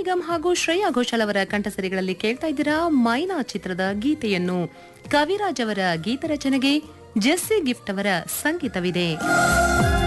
ನಿಗಮ್ ಹಾಗೂ ಶ್ರೇಯಾ ಘೋಷಾಲ್ ಅವರ ಕಂಠಸರಿಗಳಲ್ಲಿ ಕೇಳ್ತಾ ಇದ್ದೀರಾ ಮೈನಾ ಚಿತ್ರದ ಗೀತೆಯನ್ನು. ಕವಿರಾಜ್ ಅವರ ಗೀತ ರಚನೆಗೆ ಜೆಸ್ಸಿ ಗಿಫ್ಟ್ ಅವರ ಸಂಗೀತವಿದೆ.